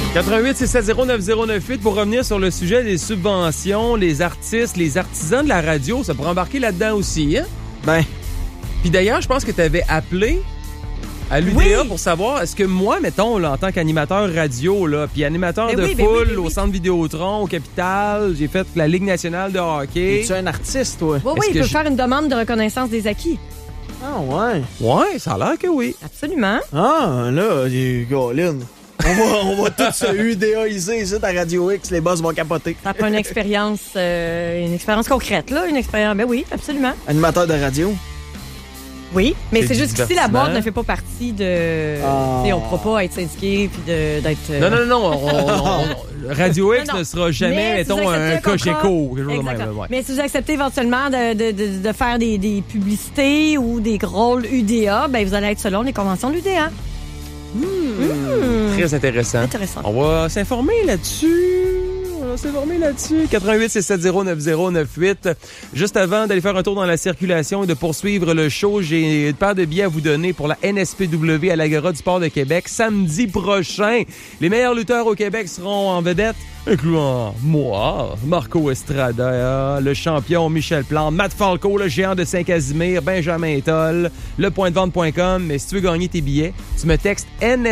88-670-9098 pour revenir sur le sujet des subventions, les artistes, les artisans de la radio. Ça pourrait embarquer là-dedans aussi, hein? Ben. Puis d'ailleurs, je pense que tu avais appelé à l'UDA pour savoir, est-ce que moi, mettons, là, en tant qu'animateur radio, là, puis animateur de foule au Centre Vidéotron, au Capitole, j'ai fait la Ligue nationale de hockey. Es-tu un artiste, toi? Oui, il peut faire une demande de reconnaissance des acquis. Ah, ouais. Ouais, ça a l'air que oui. Absolument. Ah, là, Colin. On va tous se UDAiser ici à Radio X, les boss vont capoter. Ça prend une expérience concrète, là. Une expérience, ben oui, absolument. Animateur de radio? Oui, mais c'est juste qu'ici, la boîte divertissement. ne fait pas partie de... On ne pourra pas être syndiqué puis d'être... Non. Radio X ne sera jamais, Mais mettons, si vous un acceptez Cogeco, quelque chose de Exactement. même. Ouais. Mais si vous acceptez éventuellement de faire des publicités ou des rôles UDA, ben vous allez être selon les conventions de l'UDA. Très intéressant. Intéressant. On va s'informer là-dessus. 88-670-9098. Juste avant d'aller faire un tour dans la circulation et de poursuivre le show, j'ai une paire de billets à vous donner pour la NSPW à l'Agora du Sport de Québec. Samedi prochain, les meilleurs lutteurs au Québec seront en vedette, incluant moi, Marco Estrada, le champion Michel Plante, Matt Falco, le géant de Saint-Casimir, Benjamin Toll, lepointdevente.com. Mais si tu veux gagner tes billets, tu me textes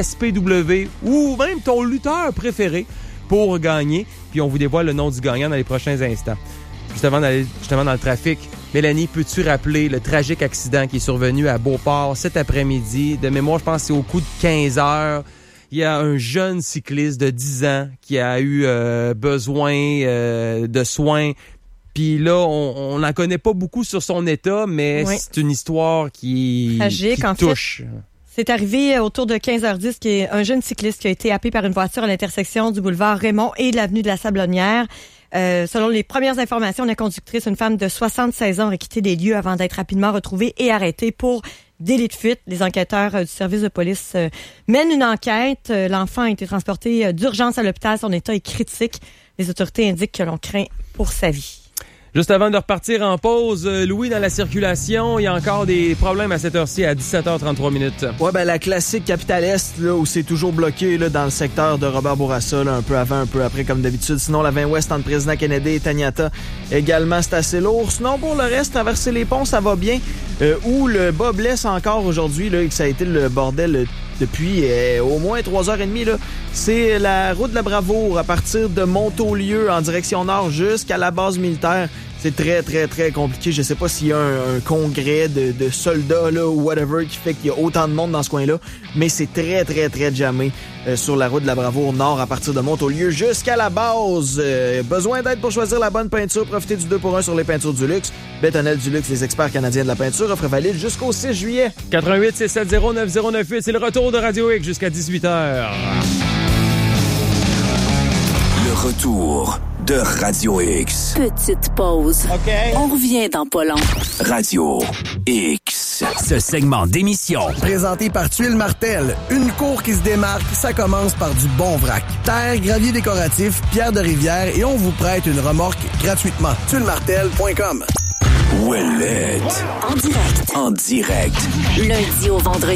NSPW ou même ton lutteur préféré pour gagner, puis on vous dévoile le nom du gagnant dans les prochains instants. Juste avant d'aller justement dans le trafic, Mélanie, peux-tu rappeler le tragique accident qui est survenu à Beauport cet après-midi? De mémoire, je pense que c'est au coup de 15 heures. Il y a un jeune cycliste de 10 ans qui a eu besoin de soins. Puis là, on n'en connaît pas beaucoup sur son état, mais c'est une histoire qui touche. C'est arrivé autour de 15h10 qu'il y a un jeune cycliste qui a été happé par une voiture à l'intersection du boulevard Raymond et de l'avenue de la Sablonnière. Selon les premières informations, la conductrice, une femme de 76 ans, aurait quitté les lieux avant d'être rapidement retrouvée et arrêtée pour délit de fuite. Les enquêteurs du service de police mènent une enquête. L'enfant a été transporté d'urgence à l'hôpital. Son état est critique. Les autorités indiquent que l'on craint pour sa vie. Juste avant de repartir en pause, Louis, dans la circulation, il y a encore des problèmes à cette heure-ci à 17h33 minutes. Ouais, ben la classique Capitale Est, là, où c'est toujours bloqué là, dans le secteur de Robert Bourassa, là, un peu avant, un peu après, comme d'habitude. Sinon, la 20 Ouest entre Président Kennedy et Taniata, également, c'est assez lourd. Sinon, pour le reste, traverser les ponts, ça va bien. Où le bas blesse encore aujourd'hui, là, et que ça a été le bordel depuis au moins 3h30, là, c'est la route de la Bravoure à partir de Montaulieu en direction nord jusqu'à la base militaire. C'est très, très, très compliqué. Je sais pas s'il y a un congrès de soldats là, ou whatever qui fait qu'il y a autant de monde dans ce coin-là, mais c'est très, très, très jammé sur la route de la Bravoure nord à partir de Montaulieu jusqu'à la base. Besoin d'aide pour choisir la bonne peinture. Profitez du 2-pour-1 sur les peintures du luxe. Bétonnel du luxe, les experts canadiens de la peinture, offre valide jusqu'au 6 juillet. 88-670-9098, c'est le retour de Radio X jusqu'à 18h. Le retour de Radio X. Petite pause. OK. On revient dans pas long. Radio X. Ce segment d'émission, Présenté par Tuile Martel. Une cour qui se démarque, ça commence par du bon vrac. Terre, gravier décoratif, pierre de rivière et on vous prête une remorque gratuitement. tuilemartel.com. Ouellette. En direct. En direct. Lundi au vendredi.